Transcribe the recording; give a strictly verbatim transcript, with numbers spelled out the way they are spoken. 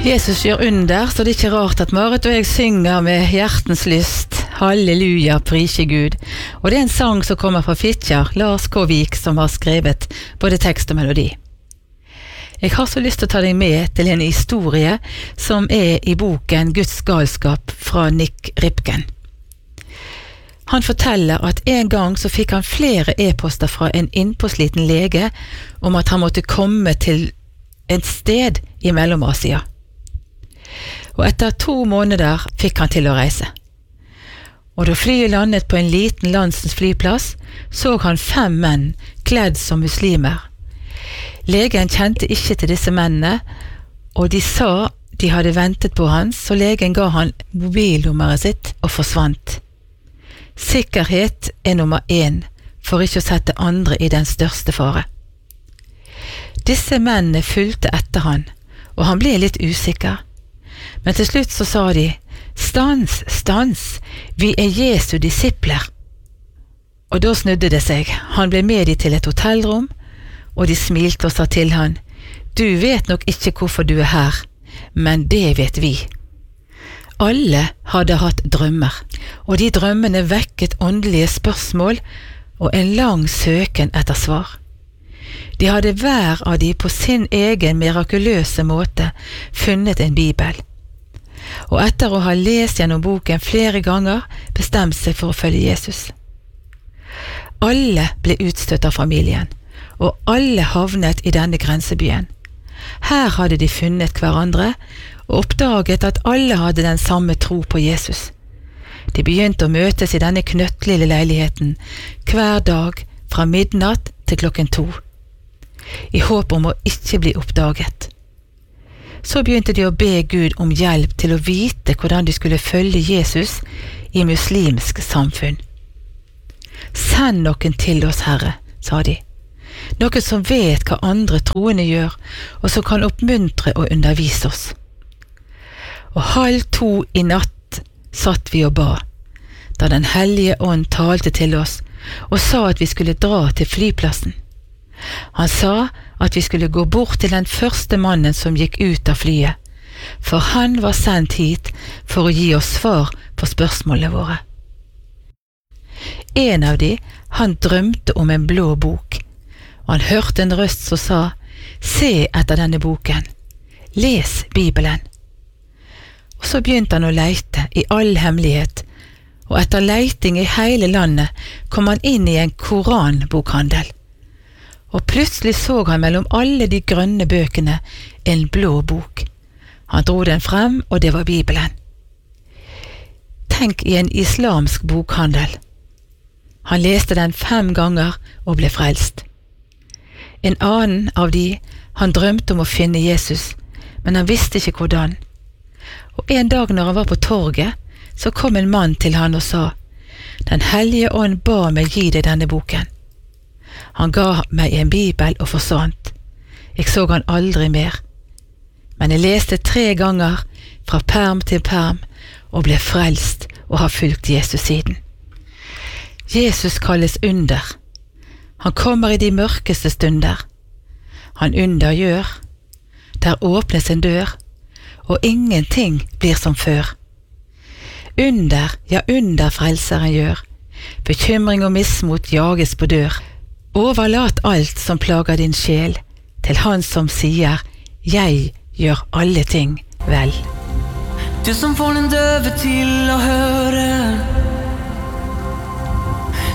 Jesus gjør under, så det er ikke rart at Marit og jeg synger med hjertens lyst. Halleluja, prise Gud. Og det er en sang som kommer fra Fitjar, Lars Kåvik, som har skrevet både tekst og melodi. Jeg har så lyst til å ta deg med til en historie som er i boken Guds galskap fra Nick Ripken. Han forteller at en gang så fikk han flere e-poster fra en innpåsliten lege om at han måtte komme til et sted i Mellom-Asia. Og etter to måneder fikk han til å reise. Og da flyet landet på en liten landsens flyplass, så han fem menn kledd som muslimer. Legen kjente ikke til disse mennene, og de sa de hadde ventet på han, så legen ga han mobilnummeret sitt og forsvant. Sikkerhet er nummer én, for ikke å sette andre i den største fare. Disse mennene fulgte etter han, og han ble litt usikker. Men til slutt så sa de, stans, stans, vi er Jesu disipler. Og da snudde det seg. Han ble med de til et hotellrom, og de smilte og sa til han, du vet nok ikke hvorfor du er her, men det vet vi. Alle hadde hatt drømmer, og de drømmene vekket åndelige spørsmål og en lang søken etter svar. De hadde hver av de på sin egen mirakuløse måte funnet en bibel. Og etter å ha lest gjennom boken flere ganger, bestemte seg for å følge Jesus. Alle ble utstøtt av familien, og alle havnet i denne grensebyen. Her hadde de funnet hverandre, og oppdaget at alle hadde den samme tro på Jesus. De begynte å møtes i denne knøttlille leiligheten, hver dag fra midnatt til klokken to, i håp om å ikke bli oppdaget. Så begynte de å be Gud om hjelp til å vite hvordan de skulle følge Jesus i muslimsk samfunn. Send noen til oss, Herre, sa de. Noen som vet hva andre troende gjør, og som kan oppmuntre og undervise oss. Og halv to i natt satt vi og ba, da den hellige ånd talte til oss og sa at vi skulle dra til flyplassen. Han sa at vi skulle gå bort til den første mannen som gikk ut av flyet, for han var sendt hit for å gi oss svar på spørsmålene våre. En av de, han drømte om en blå bok, og han hørte en røst som sa, se etter denne boken, les Bibelen. Og så begynte han å leite i all hemmelighet, og etter leiting i hele landet kom han inn i en koranbokhandel. Og plutselig så han mellom alle de grønne bøkene en blå bok. Han dro den frem, og det var Bibelen. Tenk i en islamsk bokhandel. Han leste den fem ganger og ble frelst. En annen av de, han drømte om å finne Jesus, men han visste ikke hvordan. Og en dag når han var på torget, så kom en mann til han og sa, Den hellige ånd ba meg gi deg denne boken. Han ga meg en bibel og forsvant. Jeg så han aldri mer. Men jeg leste tre ganger fra perm til perm og ble frelst og har fulgt Jesus siden. Jesus kalles under. Han kommer i de mørkeste stunder. Han under gjør. Der åpnes en dør, og ingenting blir som før. Under, ja under frelseren gjør. Bekymring og mismot jages på dør. Overlat alt som plager din sjel, til han som sier, jeg gjør alle ting vel. Du som får den døve til å høre,